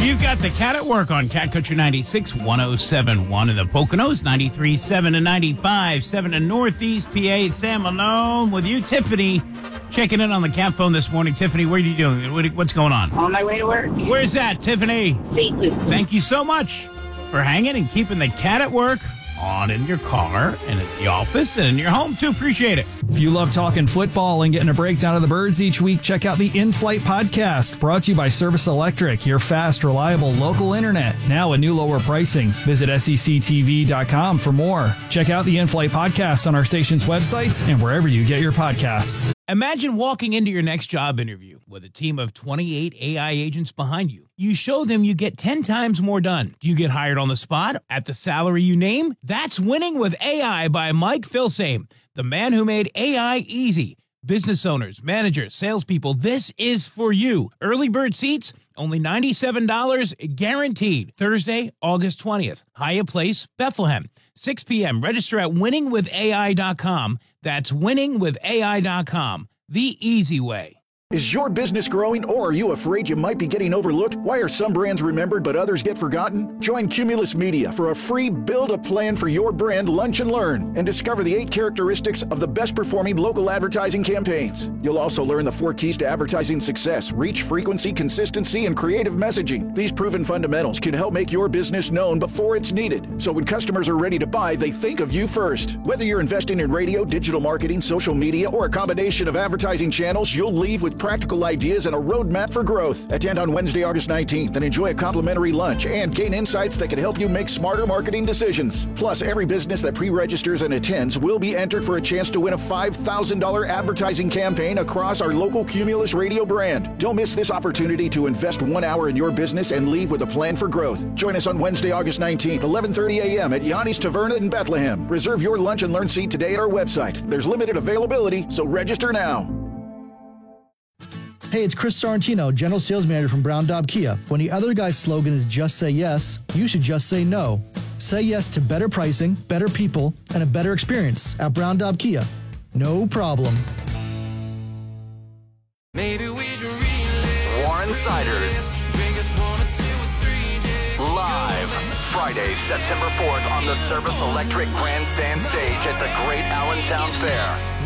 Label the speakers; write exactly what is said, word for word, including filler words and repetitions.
Speaker 1: You've got the Cat at Work on Cat Country ninety-six, one oh seven point one in the Poconos, ninety-three point seven and ninety-five point seven in Northeast P A. Sam Malone with you, Tiffany, checking in on the Cat phone this morning. Tiffany, what are you doing? What- What's going on?
Speaker 2: On my way to work.
Speaker 1: Where's that, Tiffany?
Speaker 2: Saint Lucie.
Speaker 1: Thank you so much for hanging and keeping the Cat at Work on in your car and at the office and in your home, too. Appreciate it.
Speaker 3: If you love talking football and getting a breakdown of the Birds each week, check out the In-Flight podcast, brought to you by Service Electric, your fast, reliable local internet. Now at new lower pricing. Visit S E C T V dot com for more. Check out the In-Flight podcast on our station's websites and wherever you get your podcasts.
Speaker 1: Imagine walking into your next job interview with a team of twenty-eight A I agents behind you. You show them you get ten times more done. Do you get hired on the spot at the salary you name? That's Winning with A I by Mike Filsame, the man who made A I easy. Business owners, managers, salespeople, this is for you. Early bird seats, only ninety-seven dollars guaranteed. Thursday, August twentieth. Hyatt Place, Bethlehem. six p.m. Register at winning with A I dot com. That's winning with A I dot com. The easy way.
Speaker 4: Is your business growing, or are you afraid you might be getting overlooked? Why are some brands remembered but others get forgotten? Join Cumulus Media for a free Build a Plan for Your Brand Lunch and Learn and discover the eight characteristics of the best performing local advertising campaigns. You'll also learn the four keys to advertising success: reach, frequency, consistency, and creative messaging. These proven fundamentals can help make your business known before it's needed, so when customers are ready to buy, they think of you first. Whether you're investing in radio, digital marketing, social media, or a combination of advertising channels, you'll leave with practical ideas and a roadmap for growth. Attend on Wednesday, August nineteenth and enjoy a complimentary lunch and gain insights that can help you make smarter marketing decisions. Plus, every business that pre-registers and attends will be entered for a chance to win a five thousand dollars advertising campaign across our local Cumulus Radio brand. Don't miss this opportunity to invest one hour in your business and leave with a plan for growth. Join us on Wednesday, August nineteenth, eleven thirty a.m. at Yanni's Taverna in Bethlehem. Reserve your lunch and learn seat today at our website. There's limited availability, so register now.
Speaker 5: Hey, it's Chris Sorrentino, General Sales Manager from Brown Daub Kia. When the other guy's slogan is just say yes, you should just say no. Say yes to better pricing, better people, and a better experience at Brown Daub Kia. No problem.
Speaker 6: Maybe we should relive
Speaker 7: Warren Siders.
Speaker 6: Vegas one or two or three days.
Speaker 7: Live. Friday, September fourth on the Service Electric Grandstand stage at the Great Allentown Fair.